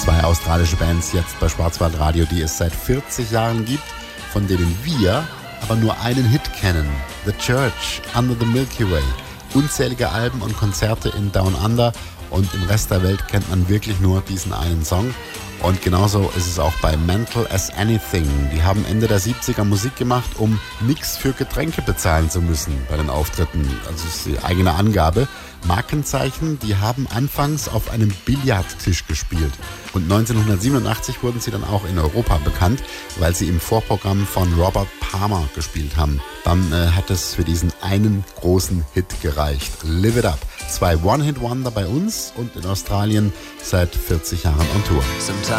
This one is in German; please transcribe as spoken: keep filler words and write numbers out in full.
Zwei australische Bands jetzt bei Schwarzwaldradio, die es seit vierzig Jahren gibt, von denen wir aber nur einen Hit kennen. The Church, Under the Milky Way. Unzählige Alben und Konzerte in Down Under und im Rest der Welt kennt man wirklich nur diesen einen Song. Und genauso ist es auch bei Mental as Anything. Die haben Ende der siebziger Musik gemacht, um nichts für Getränke bezahlen zu müssen bei den Auftritten. Also das ist die eigene Angabe. Markenzeichen, die haben anfangs auf einem Billardtisch gespielt. Und neunzehnhundertsiebenundachtzig wurden sie dann auch in Europa bekannt, weil sie im Vorprogramm von Robert Palmer gespielt haben. Dann äh, hat es für diesen einen großen Hit gereicht. Live It Up. Zwei One-Hit-Wonder bei uns und in Australien seit vierzig Jahren on Tour. Sometimes